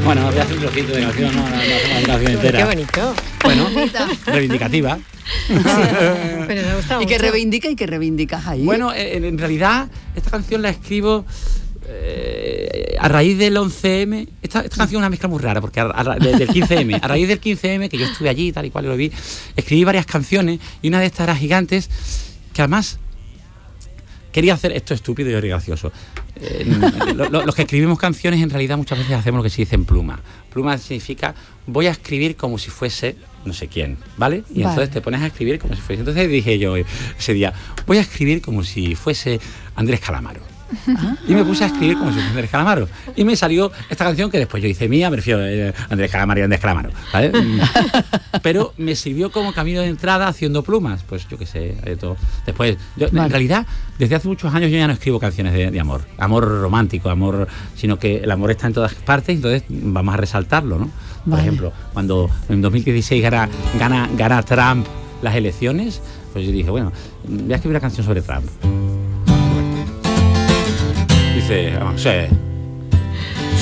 Bueno, voy a hacer un trocito de canción, no hacemos la canción entera. Qué bonito. Bueno, reivindicativa. Sí, pero me gusta Y que mucho. reivindica y que reivindicas ahí. Bueno, en realidad, esta canción la escribo a raíz del 11M. Esta canción es una mezcla muy rara, porque del 15M, a raíz del 15M, que yo estuve allí, tal y cual lo vi, escribí varias canciones, y una de estas era Gigantes, que además quería hacer esto estúpido y gracioso. Los que escribimos canciones, en realidad, muchas veces hacemos lo que se dice en pluma. Pluma significa, voy a escribir como si fuese no sé quién, ¿vale? Y entonces te pones a escribir como si fuese. Entonces dije yo ese día, voy a escribir como si fuese Andrés Calamaro. Y me puse a escribir como si fuese Andrés Calamaro. Y me salió esta canción que después yo hice mía, me refiero a Andrés Calamaro y Andrés Calamaro, ¿vale? Pero me sirvió como camino de entrada haciendo plumas, pues yo qué sé, de todo. Después, en realidad, desde hace muchos años yo ya no escribo canciones de amor romántico, sino que el amor está en todas partes, entonces vamos a resaltarlo, ¿no? Por ejemplo, cuando en 2016 gana Trump las elecciones, pues yo dije, bueno, voy a escribir una canción sobre Trump. Dice, sí,